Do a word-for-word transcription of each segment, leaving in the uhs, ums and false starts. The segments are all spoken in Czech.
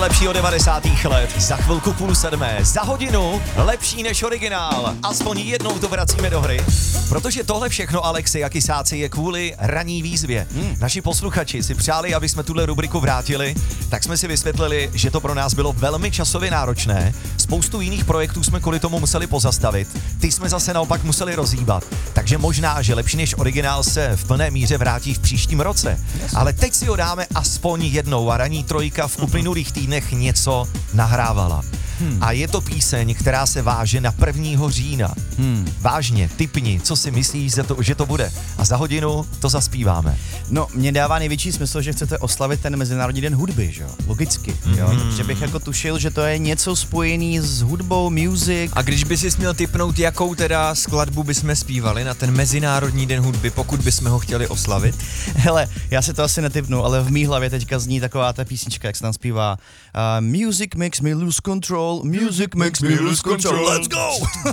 nejlepšího devadesátých let. Za chvilku půl sedmé, za hodinu, lepší než originál. Aspoň jednou to vracíme do hry. Protože tohle všechno, Alexi a Kysáci, je kvůli ranní výzvě. Hmm. Naši posluchači si přáli, aby jsme tuhle rubriku vrátili, tak jsme si vysvětlili, že to pro nás bylo velmi časově náročné. Spoustu jiných projektů jsme kvůli tomu museli pozastavit. Ty jsme zase naopak museli rozhýbat. Takže možná, že lepší než originál se v plné míře vrátí v příštím roce. Jasně. Ale teď si ho dáme aspoň jednou a ranní trojka v uplynulých týdnech něco nahrávala. Hmm. A je to píseň, která se váže na prvního října. Hmm. Vážně, tipni, co si myslíš, že to, že to bude. A za hodinu to zaspíváme. No, mně dává největší smysl, že chcete oslavit ten Mezinárodní den hudby, že jo? Logicky, jo? Hmm. Takže bych jako tušil, že to je něco spojený s hudbou, music. A když by si směl tipnout, jakou teda skladbu bychom zpívali na ten Mezinárodní den hudby, pokud bychom ho chtěli oslavit? Hele, já si to asi netipnu, ale v mý hlavě teďka zní taková ta písnička, jak se tam zpívá uh, Music makes me lose control, music makes me lose control, let's go!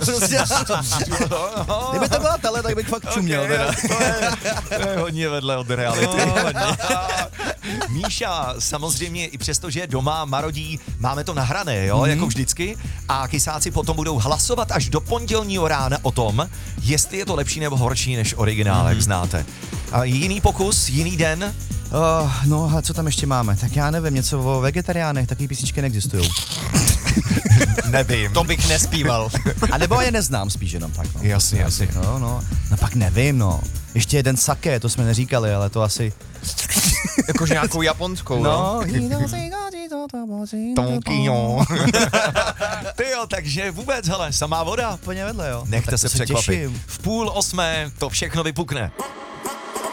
Kdyby to byla tahle, tak bych fakt čuměl. Okay, teda. To, je, to je hodně vedle od reality. Míša, samozřejmě i přesto, že je doma, marodí, máme to nahrané, jo, mm-hmm. jako vždycky. A Kysáci potom budou hlasovat až do pondělního rána o tom, jestli je to lepší nebo horší než originál, mm-hmm. jak znáte. A jiný pokus, jiný den. Uh, no a co tam ještě máme? Tak já nevím, něco o vegetariánech, taky písničky neexistují. Nevím. To bych nespíval. A nebo je neznám spíš jenom tak. No. Jasně, jasně. No, no. No pak nevím, no. Ještě jeden sake, to jsme neříkali, ale to asi... Jakož nějakou japonskou, no. Tonkion. Ty jo, takže vůbec, hele, samá voda. Úplně vedle, jo. Nechte no, se se překvapit. Těším. V půl osmé to všechno vypukne.